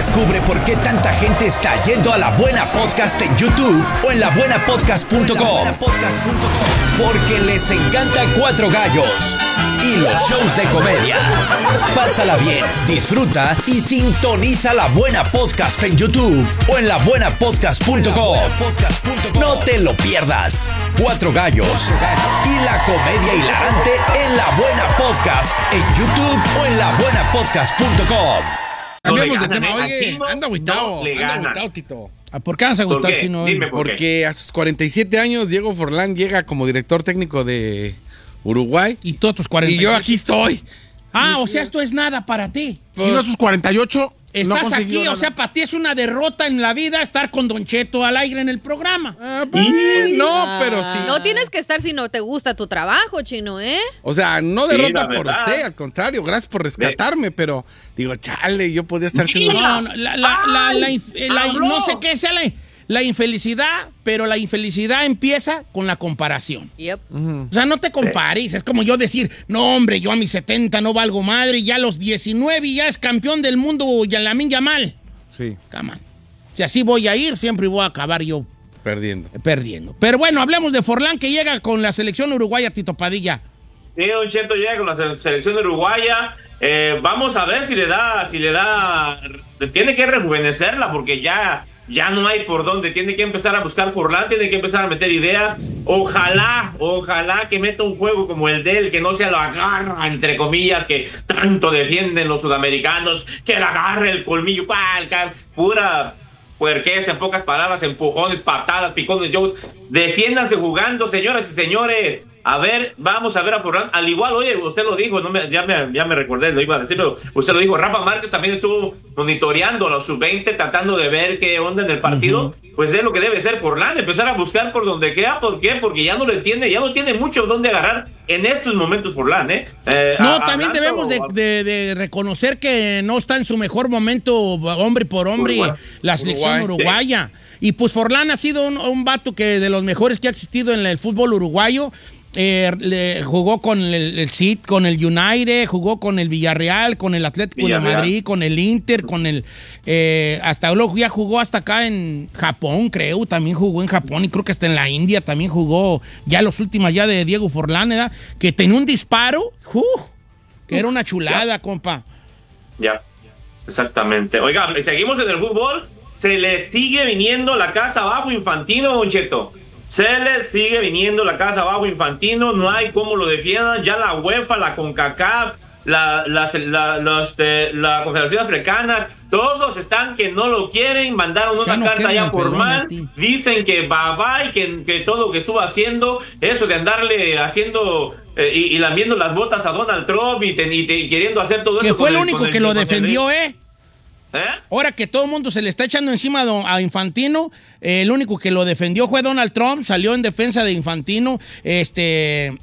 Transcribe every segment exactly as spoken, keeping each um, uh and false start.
Descubre por qué tanta gente está yendo a La Buena Podcast en YouTube o en la buena podcast punto com. Porque les encanta Cuatro Gallos y los shows de comedia. Pásala bien, disfruta y sintoniza La Buena Podcast en YouTube o en la buena podcast punto com. No te lo pierdas. Cuatro Gallos y la comedia hilarante en La Buena Podcast en YouTube o en la buena podcast punto com. Cambiamos de tema. Oye, anda agüitado, no anda agüitado, Tito. ¿Por qué andas agüitado qué? si no? Dime por Porque qué. a sus cuarenta y siete años Diego Forlán llega como director técnico de Uruguay. Y todos tus cuarenta. Y yo aquí estoy. Ah, o sea, esto es nada para ti. Pues, Y no a sus cuarenta y ocho. Estás no consiguió aquí, nada. o sea, para ti es una derrota en la vida estar con Don Cheto al aire en el programa. Ah, pues, no, pero sí. No tienes que estar si no te gusta tu trabajo, Chino, ¿eh? O sea, no Sí, derrota la por verdad. usted, al contrario, gracias por rescatarme, pero digo, chale, yo podía estar siendo... No, no, la, la, la, la inf- la- habló. no sé qué sea la, la infelicidad, pero la infelicidad empieza con la comparación. Yep. O sea, no te compares. Es como yo decir, no, hombre, yo a mis setenta no valgo madre, y ya a los diecinueve y ya es campeón del mundo Lamine Yamal. Sí. Come on. Si así voy a ir, siempre voy a acabar yo Perdiendo. perdiendo. Pero bueno, hablemos de Forlán, que llega con la selección uruguaya, Tito Padilla. Sí, Don Cheto llega con la se- selección uruguaya. Eh, vamos a ver si le da, si le da, tiene que rejuvenecerla porque ya, ya no hay por dónde. Tiene que empezar a buscar Forlán, tiene que empezar a meter ideas. Ojalá, ojalá que meta un juego como el de él, que no sea lo agarra, entre comillas, que tanto defienden los sudamericanos, que le agarre el colmillo, cual, cual, pura puerquez, en pocas palabras, empujones, patadas, picones. Yo, defiéndanse jugando, señoras y señores. A ver, vamos a ver a Forlán. Al igual, oye, usted lo dijo, no me, ya, me, ya me recordé, lo iba a decir, pero usted lo dijo. Rafa Márquez también estuvo monitoreando a los sub veinte, tratando de ver qué onda en el partido. Uh-huh. Pues es lo que debe ser Forlán, empezar a buscar por donde queda. ¿Por qué? Porque ya no le tiene, ya no tiene mucho donde agarrar en estos momentos Forlán, ¿eh? eh no, a, también hablando, debemos de, de, de reconocer que no está en su mejor momento, hombre por hombre, Uruguay. la selección Uruguay, uruguaya. Sí. Y pues Forlán ha sido un, un vato que de los mejores que ha existido en el fútbol uruguayo. Eh, le, jugó con el, el C I T, con el United, jugó con el Villarreal, con el Atlético Villarreal. de Madrid, con el Inter, con el... Eh, hasta luego ya jugó hasta acá en Japón, creo, también jugó en Japón y creo que hasta en la India también jugó, ya los últimos ya de Diego Forlán, ¿verdad? Que tenía un disparo, uh, que era una chulada, ya. compa. Ya, exactamente. Oiga, seguimos en el fútbol, se le sigue viniendo la casa abajo Infantino, Don Cheto. Se les sigue viniendo la casa abajo Infantino, no hay cómo lo defiendan. Ya la UEFA, la CONCACAF, la, la, la, los, de, la Confederación Africana, todos están que no lo quieren. Mandaron una no carta ya formal. Pelón, dicen que bye bye, que, que todo lo que estuvo haciendo, eso de andarle haciendo eh, y, y lambiendo las botas a Donald Trump y, te, y, te, y queriendo hacer todo que eso. Que fue el, el único el, que lo defendió, el, ¿eh? ¿Eh? Ahora que todo el mundo se le está echando encima a Infantino, eh, el único que lo defendió fue Donald Trump, salió en defensa de Infantino, este,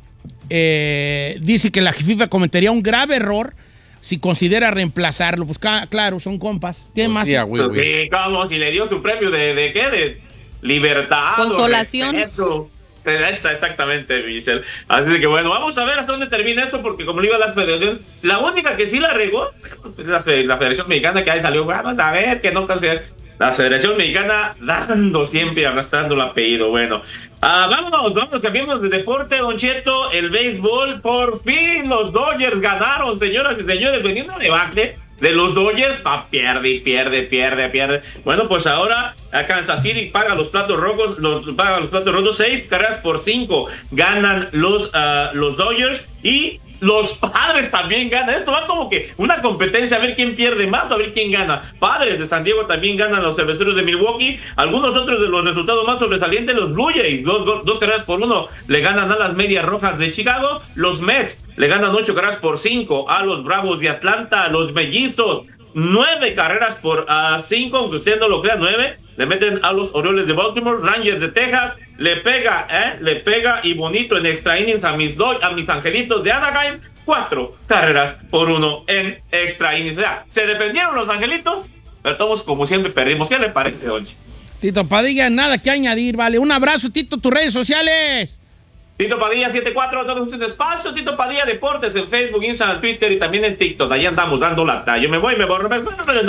eh, dice que la FIFA cometería un grave error si considera reemplazarlo. Pues claro, son compas. ¿Qué Pues más? Sí, güey, güey. Sí, como si le dio su premio de, de ¿qué? De libertad. Consolación. Respeto. Exactamente, Michelle. Así que bueno, vamos a ver hasta dónde termina esto, porque como le digo a la federación, la única que sí la regó es la, la Federación Mexicana, que ahí salió, vamos a ver que no cancelen. La Federación Mexicana dando siempre, arrastrando el apellido. Bueno, ah, vámonos, vámonos, cambiemos de deporte, Don Cheto, el béisbol. Por fin los Dodgers ganaron, señoras y señores, veniendo de debate de los Dodgers, ah, pierde y pierde, pierde, pierde. Bueno, pues ahora a Kansas City paga los platos rojos, los paga los platos rojos, seis carreras por cinco ganan los, uh, los Dodgers, y los Padres también ganan. Esto va como que una competencia a ver quién pierde más, a ver quién gana. Padres de San Diego también ganan los Cerveceros de Milwaukee. Algunos otros de los resultados más sobresalientes, los Blue Jays, dos, dos, dos carreras por uno le ganan a las Medias Rojas de Chicago. Los Mets le ganan ocho carreras por cinco a los Bravos de Atlanta. Los Mellizos, nueve carreras por uh, cinco, aunque usted no lo crea, nueve. Le meten a los Orioles de Baltimore. Rangers de Texas le pega, eh, le pega y bonito en extra innings a mis, do- a mis Angelitos de Anaheim. Cuatro carreras por uno en extra innings. O sea, se defendieron los Angelitos, pero todos como siempre perdimos. ¿Qué le parece, Onchi? Tito Padilla, nada que añadir, vale. Un abrazo, Tito, tus redes sociales. Tito Padilla setenta y cuatro, todos en espacio. Tito Padilla Deportes en Facebook, Instagram, Twitter y también en TikTok. Ahí andamos dando lata. Yo me voy, me borro, me voy.